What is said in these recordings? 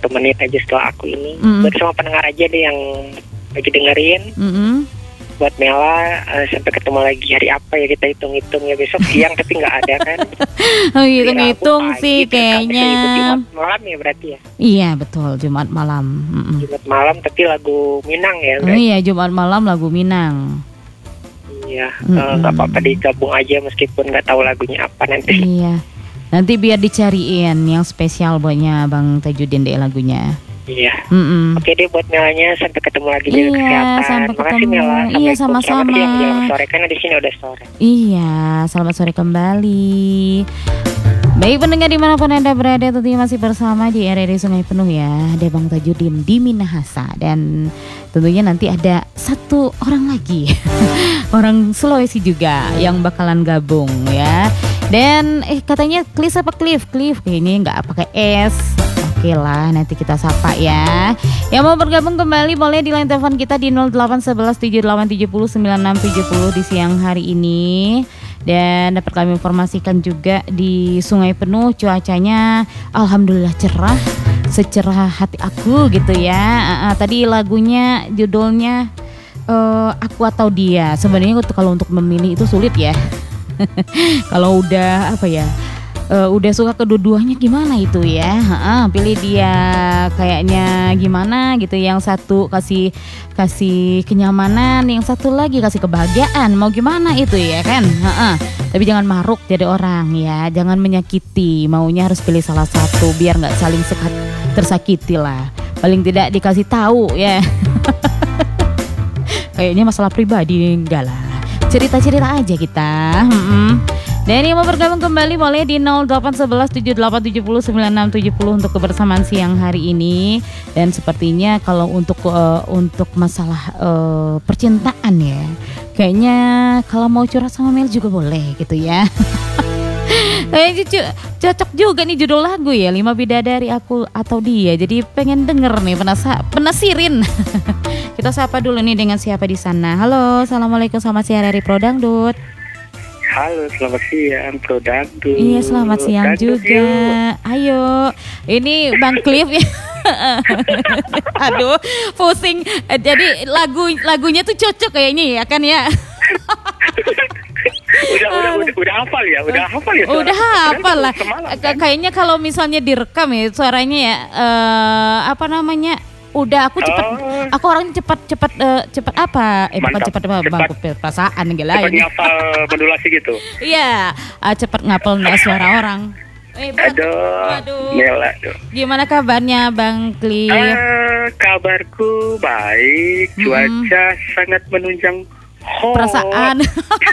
menit aja setelah aku ini. Buat sama pendengar aja deh yang lagi dengerin. Buat Mela, sampai ketemu lagi hari apa ya, kita hitung-hitung ya, besok siang tapi nggak ada kan. Oh, hitung-hitung sih kayaknya Jumat malam ya berarti ya. Iya betul, Jumat malam. Jumat malam tapi lagu Minang ya berarti. Iya, Jumat malam lagu Minang. Iya, nggak apa-apa digabung aja meskipun nggak tahu lagunya apa nanti. Iya, nanti biar dicariin yang spesial buatnya Bang Tajudin deh lagunya. Iya. Oke deh buat Melanya, sampai ketemu lagi di kesehatan. Sampai Makasih ketemu. Mela. Iya sama-sama. Selamat sore karena di sini udah sore. Iya, selamat sore kembali. Baik pendengar dimanapun Anda berada, tentunya masih bersama di RRI Sungai Penuh ya. Ada Bang Tajudin di Minahasa. Dan tentunya nanti ada satu orang lagi orang Sulawesi juga yang bakalan gabung ya. Dan katanya Cliff apa Cliff kayaknya nggak pakai S. Oke lah, nanti kita sapa ya. Yang mau bergabung kembali boleh di line telepon kita di 081178709670 di siang hari ini. Dan dapat kami informasikan juga di Sungai Penuh cuacanya alhamdulillah cerah, secerah hati aku gitu ya. Tadi lagunya judulnya Aku Atau Dia. Sebenarnya kalau untuk memilih itu sulit ya. Kalau udah apa ya, udah suka kedua-duanya gimana itu ya, pilih dia kayaknya gimana gitu. Yang satu kasih kenyamanan, yang satu lagi kasih kebahagiaan, mau gimana itu ya kan. Tapi jangan maruk jadi orang ya, jangan menyakiti, maunya harus pilih salah satu biar nggak saling tersakiti lah, paling tidak dikasih tahu ya. Kayaknya masalah pribadi enggak lah, cerita-cerita aja kita. Dan yang mau bergabung kembali boleh di 081178709670 untuk kebersamaan siang hari ini. Dan sepertinya kalau untuk masalah percintaan ya, kayaknya kalau mau curhat sama Mel juga boleh gitu ya. Cocok juga nih judul lagu ya, 5 Bidadari Aku Atau Dia. Jadi pengen denger nih, penasirin. Kita sapa dulu nih dengan siapa di sana. Halo, assalamualaikum, selamat siang dari Pro Dangdut. Halo, selamat siang Pro Dangdut. Iya, selamat siang Dangdut juga. Yuk. Ayo, ini Bang Cliff ya. Aduh, pusing. Jadi lagunya tuh cocok kayaknya ya kan ya. Udah hafal ya, udah hafal lah. Kayaknya kalau misalnya direkam ya suaranya ya, apa namanya? Udah aku orangnya cepat apa? Bukan cepat bangku perasaan gila ini. Cepat ngapal modulasi gitu. Iya, cepat ngapal suara orang. Aduh. Mela, gimana kabarnya Bang Cliff? Kabarku baik, cuaca sangat menunjang perasaan.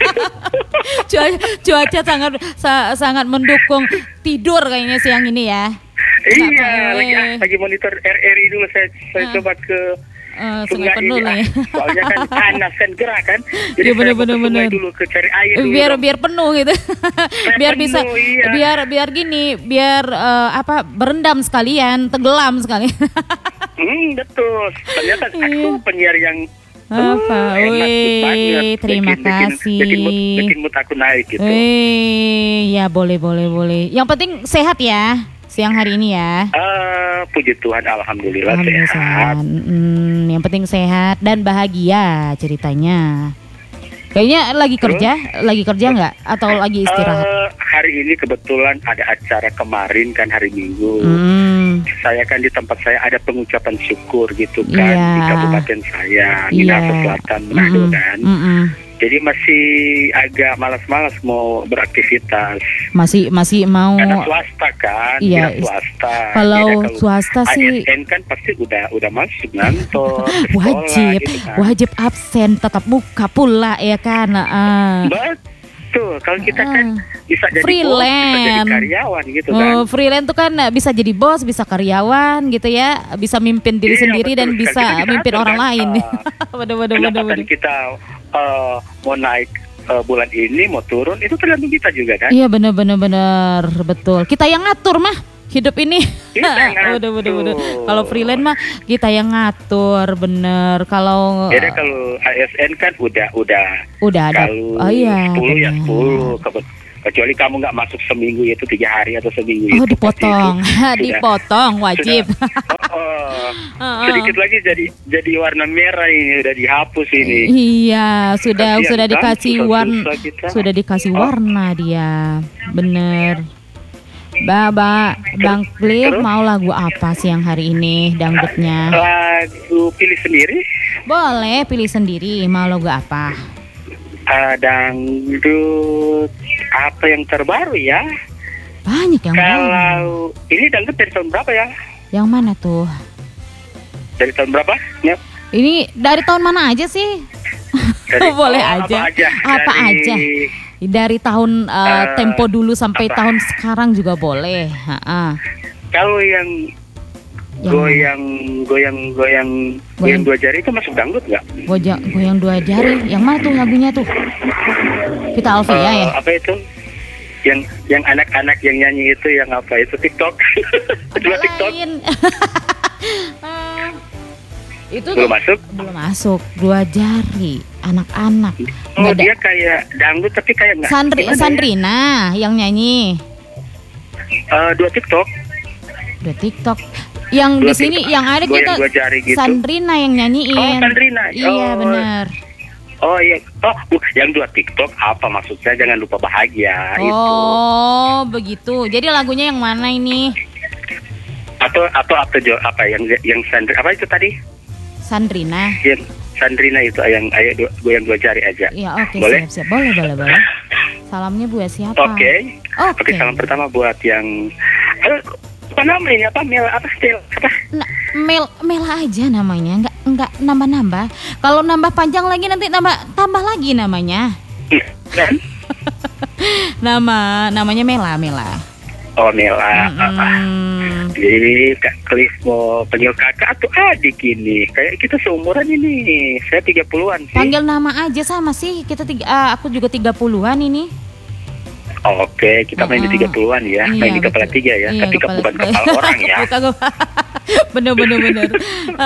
cuaca sangat mendukung tidur kayaknya siang ini ya. Iya, lagi monitor RRI dulu, saya coba ke Sungai Penuh ya. Soalnya kan panas kan, gerah kan. Jadi ya, bener. Dulu ke cari air dulu. Biar penuh gitu. Biar penuh, bisa iya. biar gini, berendam sekalian, tenggelam sekalian. Betul. Ternyata aku penyiar yang terima kasih. Bikin mood aku naik gitu. Ya boleh. Yang penting sehat ya siang hari ini ya. Puji Tuhan, alhamdulillah sehat. Yang penting sehat dan bahagia ceritanya. Kayaknya lagi kerja nggak atau lagi istirahat? Hari ini kebetulan ada acara kemarin kan, hari Minggu. Saya kan di tempat saya ada pengucapan syukur gitu kan, di kabupaten saya, Minahasa Selatan, Manado kan. Jadi masih agak malas-malas mau beraktivitas. Masih mau. Karena swasta kan, iya, swasta. Kalau swasta sih ASN kan pasti udah masuk ngantor. Wajib, gitu kan. Wajib absen, tetap muka pula ya kan. Betul, kalau kita kan bisa jadi freelance, bos, bisa jadi karyawan gitu kan. Freelance tuh kan bisa jadi bos, bisa karyawan gitu ya, bisa mimpin diri sendiri dan bisa mimpin orang lain. Pendapatan kita mau naik bulan ini, mau turun, itu tergantung kita juga kan. Iya benar betul. Kita yang ngatur mah hidup ini. Udah. Kalau freelance mah kita yang ngatur, bener. Kalau ASN kan udah ada. Kalau 10 ya 10. Kecuali kamu nggak masuk seminggu, yaitu 3 hari atau seminggu. Dipotong wajib. sedikit lagi jadi warna merah ini, udah dihapus ini. Iya, sudah Kasihan, dikasih kan? warna, Susah kita. sudah dikasih warna dia, bener. Bang Cliff mau lagu apa siang hari ini dangdutnya? Lagu pilih sendiri. Boleh pilih sendiri, mau lagu apa? Dangdut apa yang terbaru ya? Banyak yang baru. Kalau ini dangdut dari tahun berapa ya? Yang mana tuh? Dari tahun berapa? Ya. Ini dari tahun mana aja sih? Boleh aja. Apa aja? Dari tahun tempo dulu sampai tahun sekarang juga boleh. Kalau yang goyang dua jari itu masuk dangdut nggak? Goyang dua jari. Yang mana tuh lagunya tuh? Vita Alvia ya? Apa itu? Yang anak-anak yang nyanyi itu yang apa itu TikTok? Cuma TikTok. Itu belum masuk? Belum masuk. Dua jari anak-anak. Oh, dia kayak dangdut tapi kayak nggak. Sandrina yang nyanyi. Dua TikTok. Yang di sini yang ada kita gitu. Sandrina yang nyanyiin. Oh, Sandrina. Iya, benar. Oh iya. Oh, yang dua TikTok apa maksudnya? Jangan lupa bahagia itu. Oh, begitu. Jadi lagunya yang mana ini? Atau apa yang Sandrina apa itu tadi? Sandrina. Yang Sandrina itu yang goyang dua jari aja. Iya, oke, boleh? Siap. Boleh. Salamnya buat siapa? Oke, salam pertama buat yang apa namanya? Mela aja namanya, enggak nambah-nambah. Kalau nambah panjang lagi nanti tambah lagi namanya. Dan? namanya Mela. Oh, Mela. Jadi Kak Cliff mau panggil kakak atau adik ini? Kayak kita seumuran ini. Saya 30-an sih. Panggil nama aja sama sih. Aku juga 30-an ini. Oke, kita main di 30-an ya. Main di kepala 3 ya. Tapi bukan kepala orang ya. Bener.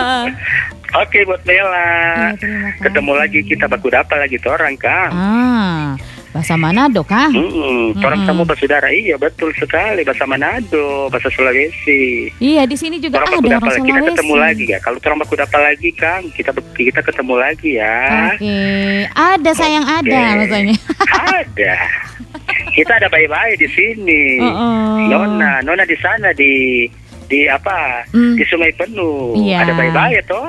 Oke, buat Mela. Ketemu lagi kita baku dapat lagi tuh orang, Kang. Bahasa Manado kah? Orang kamu bersaudara, iya betul sekali, bahasa Manado, bahasa Sulawesi. Iya, di sini juga ada orang Sulawesi. Kita ketemu lagi ya. Kalau orang baku dapat lagi, Kang, kita ketemu lagi ya. Oke. Ada sayang ada rasanya. Ada. Kita ada bye-bye di sini. Nona di sana di apa? Di Sungai Penuh. Iya. Ada bye-bye toh?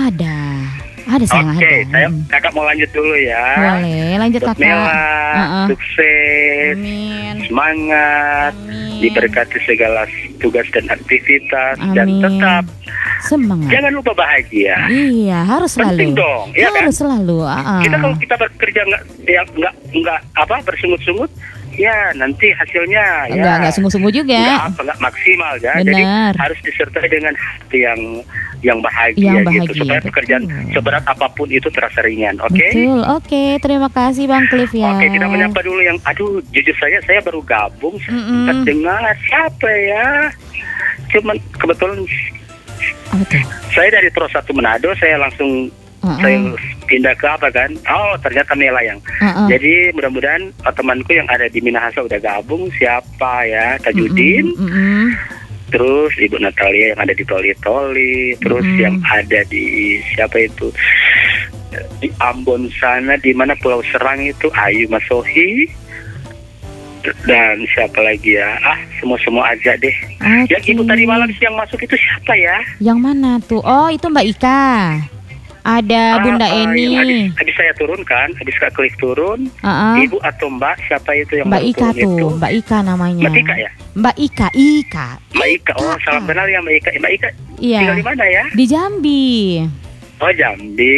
Ada sayang ada. Oke, kakak mau lanjut dulu ya. Boleh, lanjut kakak. Mela, sukses, semangat, diberkati segala tugas dan aktivitas, dan tetap semangat. Jangan lupa bahagia. Iya, harus selalu. Penting dong, ya harus kan? Selalu. Kita kalau kita bekerja nggak bersungut-sungut, ya nanti hasilnya nggak sungguh-sungguh juga. Nggak maksimal ya. Benar. Jadi harus disertai dengan hati yang bahagia gitu supaya pekerjaan seberat apapun itu terasa ringan. Oke? Betul. Oke, terima kasih Bang Cliff ya. Oke, kita menyapa dulu yang jujur saya baru gabung sempat dengar siapa ya. Cuman kebetulan saya dari Pro 1 Manado, saya langsung saya pindah ke apa kan? Oh, ternyata Mela yang. Jadi mudah-mudahan temanku yang ada di Minahasa udah gabung. Siapa ya? Tajudin. Terus Ibu Natalia yang ada di Toli-Toli. Terus yang ada di siapa itu? Di Ambon sana, di mana Pulau Serang itu Ayu Masohi. Dan siapa lagi ya? Semua aja deh. Yang ibu tadi malam siang masuk itu siapa ya? Yang mana tuh? Oh, itu Mbak Ika. Ada Bunda Eni. Habis saya turun kan, habis Kak Cliff turun. Ibu atau Mbak, siapa itu yang Mbak Ika tuh, itu? Mbak Ika namanya. Mbak Ika ya? Mbak Ika. Mbak Ika, salam kenal ya Mbak Ika. Mbak Ika tinggal di mana ya? Di Jambi. Oh, Jambi.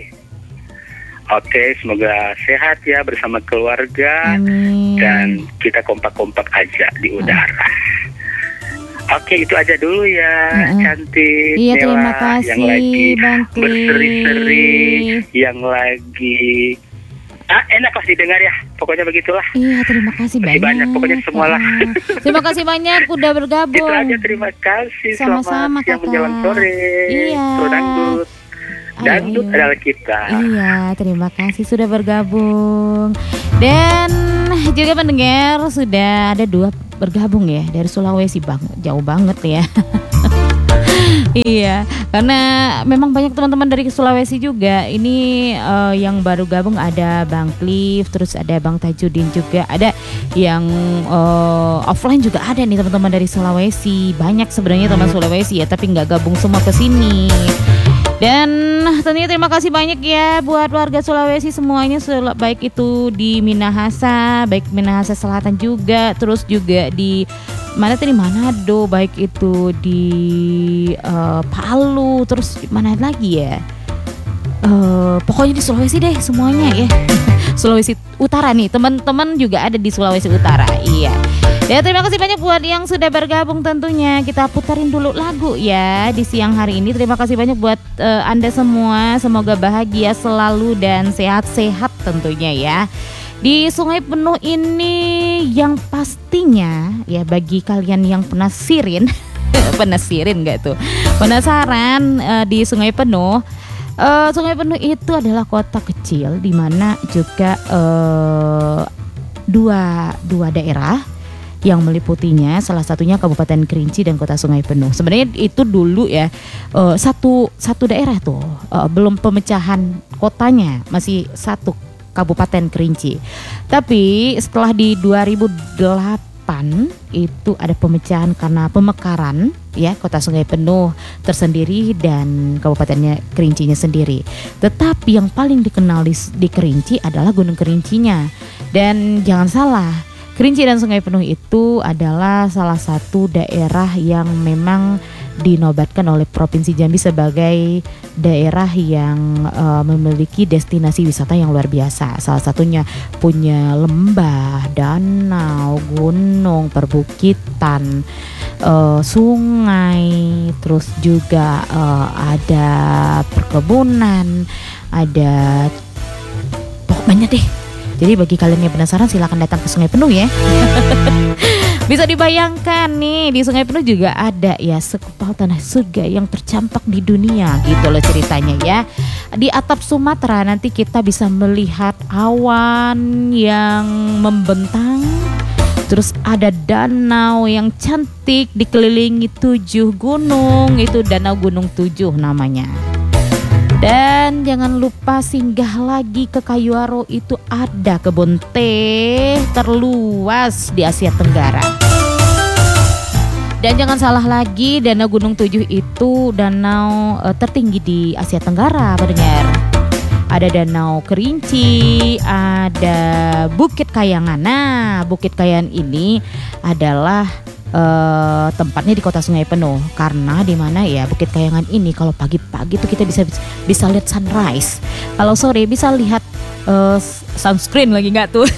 Oke, semoga sehat ya bersama keluarga. Amin. Dan kita kompak-kompak aja di udara. Oke, itu aja dulu ya, cantik. Iya, Mela, terima kasih yang lagi Bang Cliff. Berseri-seri, yang lagi enak lah didengar ya. Pokoknya begitulah. Iya, terima kasih banyak. Pokoknya semualah. Terima kasih banyak udah bergabung. Itu aja, terima kasih. Sama-sama, Selamat siang menjelang sore. Iya. Dangdut adalah kita. Iya, terima kasih sudah bergabung. Dan juga pendengar sudah ada 2 bergabung ya dari Sulawesi, Bang. Jauh banget ya. Iya, karena memang banyak teman-teman dari Sulawesi juga. Ini yang baru gabung ada Bang Cliff, terus ada Bang Tajudin juga. Ada yang offline juga ada nih teman-teman dari Sulawesi. Banyak sebenarnya teman Sulawesi ya, tapi nggak gabung semua ke sini. Dan tentunya terima kasih banyak ya buat warga Sulawesi semuanya, baik itu di Minahasa, baik Minahasa Selatan juga, terus juga di mana tadi Manado, baik itu di Palu, terus mana lagi ya? Pokoknya di Sulawesi deh semuanya ya. Sulawesi Utara nih, teman-teman juga ada di Sulawesi Utara. Iya. Ya terima kasih banyak buat yang sudah bergabung tentunya. Kita putarin dulu lagu ya di siang hari ini. Terima kasih banyak buat Anda semua. Semoga bahagia selalu dan sehat-sehat tentunya ya. Di Sungai Penuh ini yang pastinya ya bagi kalian yang penasaran penasaran nggak tuh? Penasaran di Sungai Penuh. Sungai Penuh itu adalah kota kecil di mana juga dua daerah yang meliputinya, salah satunya Kabupaten Kerinci dan Kota Sungai Penuh. Sebenarnya itu dulu ya satu daerah tuh, belum pemecahan kotanya, masih satu Kabupaten Kerinci. Tapi setelah di 2008 itu ada pemecahan karena pemekaran ya, Kota Sungai Penuh tersendiri dan Kabupatennya Kerincinya sendiri. Tetapi yang paling dikenal di Kerinci adalah Gunung Kerincinya. Dan jangan salah, Kerinci dan Sungai Penuh itu adalah salah satu daerah yang memang dinobatkan oleh Provinsi Jambi sebagai daerah yang memiliki destinasi wisata yang luar biasa. Salah satunya punya lembah, danau, gunung, perbukitan, sungai, terus juga ada perkebunan, ada banyak deh. Jadi bagi kalian yang penasaran silahkan datang ke Sungai Penuh ya. Bisa dibayangkan nih di Sungai Penuh juga ada ya segumpal tanah surga yang tercampak di dunia gitu loh ceritanya ya. Di atap Sumatera nanti kita bisa melihat awan yang membentang. Terus ada danau yang cantik dikelilingi 7 gunung, itu Danau Gunung 7 namanya. Dan jangan lupa singgah lagi ke Kayuaro, itu ada kebun teh terluas di Asia Tenggara. Dan jangan salah lagi, Danau Gunung 7 itu danau tertinggi di Asia Tenggara, pendengar. Ada Danau Kerinci, ada Bukit Kayangan. Nah, Bukit Kayangan ini adalah tempatnya di Kota Sungai Penuh, karena di mana ya Bukit Kayangan ini kalau pagi-pagi tuh kita bisa lihat sunrise, kalau sore bisa lihat sunscreen lagi nggak tuh?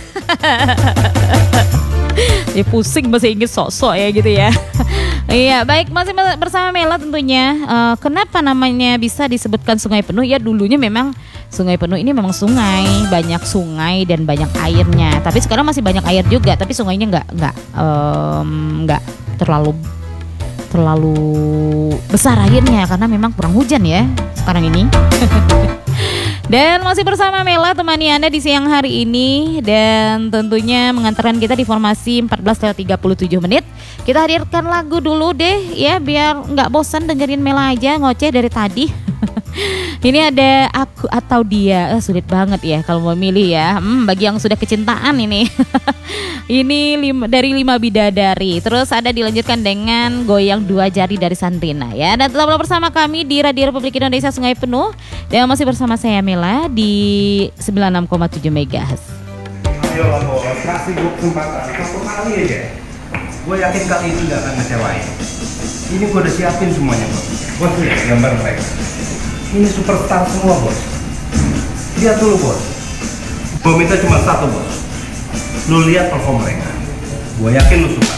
Ya pusing bahasa Inggris sok-sok ya gitu ya. Iya baik, masih bersama Mela tentunya. Kenapa namanya bisa disebutkan Sungai Penuh? Ya dulunya memang Sungai Penuh ini memang sungai, banyak sungai dan banyak airnya. Tapi sekarang masih banyak air juga, tapi sungainya nggak terlalu besar airnya karena memang kurang hujan ya sekarang ini. Dan masih bersama Mela temani Anda di siang hari ini, dan tentunya mengantarkan kita di formasi 14:37. Kita hadirkan lagu dulu deh ya biar nggak bosan dengerin Mela aja ngoceh dari tadi. Ini ada Aku Atau Dia. Sulit banget ya kalau mau milih ya. Bagi yang sudah kecintaan ini. Ini dari 5 Bidadari. Terus ada dilanjutkan dengan Goyang 2 Jari dari Sandrina ya. Dan tetaplah bersama kami di Radio Republik Indonesia Sungai Penuh. Dan masih bersama saya Mela di 96,7 MHz. Ayo lah bos, kasih gue kesempatan satu kali aja. Gue yakin kali ini gak akan ngecewain. Ini gue udah siapin semuanya bos. Bos lihat gambar mereka. Ini superstar semua bos. Lihat dulu bos. Gue minta cuma satu bos. Lu lihat perform mereka. Gue yakin lu suka.